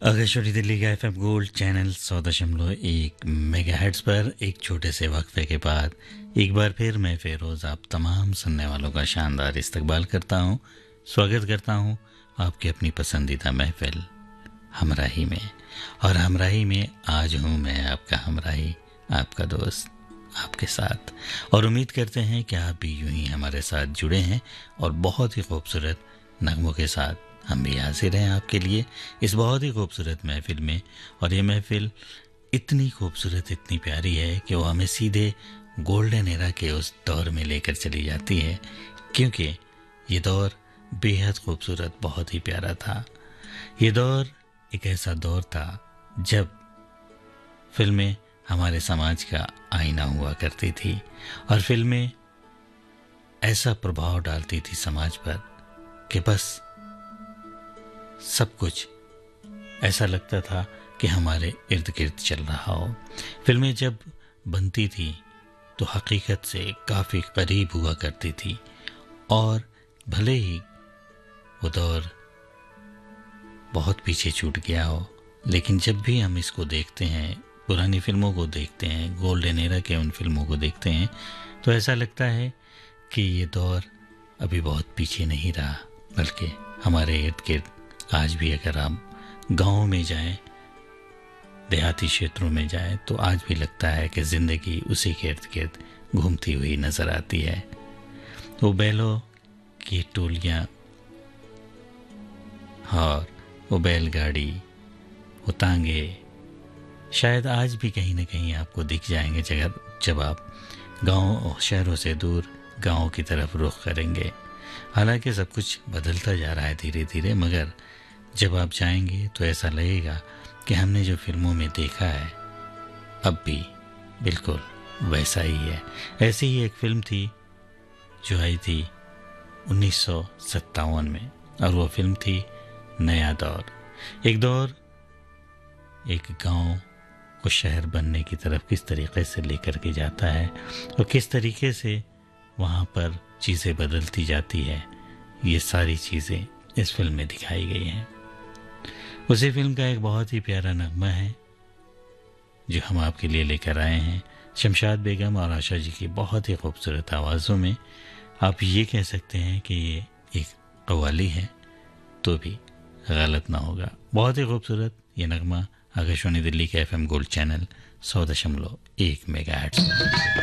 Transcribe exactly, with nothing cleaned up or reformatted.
आकाशवाणी दिल्ली का FM gold channel सौ दशमलव एक मेगाहर्ट्ज़ पर एक छोटे से वक्फे के बाद एक बार फिर मैं फेरोज़ आप तमाम सुनने वालों का शानदार इस्तकबाल करता हूं, स्वागत करता हूं आपकी अपनी पसंदीदा महफिल हमराही में। और हमराही में आज हूं मैं आपका हमराही, आपका दोस्त, आपके साथ। और उम्मीद करते हैं कि आप भी यूं ही हमारे साथ जुड़े हैं और बहुत ही खूबसूरत नगमों के साथ हम भी हाजिर हैं आपके लिए इस बहुत ही खूबसूरत महफिल में। और ये महफिल इतनी खूबसूरत, इतनी प्यारी है कि वो हमें सीधे गोल्डन एरा के उस दौर में लेकर चली जाती है, क्योंकि ये दौर बेहद खूबसूरत, बहुत ही प्यारा था। ये दौर एक ऐसा दौर था जब फिल्में हमारे समाज का आईना हुआ करती थी और फिल्में ऐसा प्रभाव डालती थी समाज पर कि बस सब कुछ ऐसा लगता था कि हमारे इर्द गिर्द चल रहा हो। फिल्में जब बनती थी तो हकीकत से काफ़ी करीब हुआ करती थी और भले ही वो दौर बहुत पीछे छूट गया हो, लेकिन जब भी हम इसको देखते हैं, पुरानी फिल्मों को देखते हैं, गोल्डन एरा के उन फिल्मों को देखते हैं, तो ऐसा लगता है कि ये दौर अभी बहुत पीछे नहीं रहा, बल्कि हमारे इर्द गिर्द आज भी अगर आप गाँव में जाएं, देहाती क्षेत्रों में जाएं, तो आज भी लगता है कि ज़िंदगी उसी के इर्द गिर्द घूमती हुई नज़र आती है। वो बैलों की टोलियाँ और वो बैलगाड़ी, वो तांगे शायद आज भी कहीं ना कहीं आपको दिख जाएंगे जगह जब आप गाँव और शहरों से दूर गाँव की तरफ रुख करेंगे। हालांकि सब कुछ बदलता जा रहा है धीरे धीरे, मगर जब आप जाएंगे तो ऐसा लगेगा कि हमने जो फिल्मों में देखा है अब भी बिल्कुल वैसा ही है। ऐसी ही एक फिल्म थी जो आई थी उन्नीस सौ सत्तावन में, और वो फिल्म थी नया दौर। एक दौर एक गांव को शहर बनने की तरफ किस तरीके से लेकर के जाता है और किस तरीके से वहाँ पर चीज़ें बदलती जाती है, ये सारी चीज़ें इस फिल्म में दिखाई गई हैं। उसी फिल्म का एक बहुत ही प्यारा नगमा है जो हम आपके लिए लेकर आए हैं, शमशाद बेगम और आशा जी की बहुत ही खूबसूरत आवाज़ों में। आप ये कह सकते हैं कि ये एक कव्वाली है तो भी गलत ना होगा। बहुत ही खूबसूरत ये नगमा आकाशवाणी दिल्ली के एफएम गोल्ड चैनल सौ दशमलव एक मेगाहर्ट्ज़।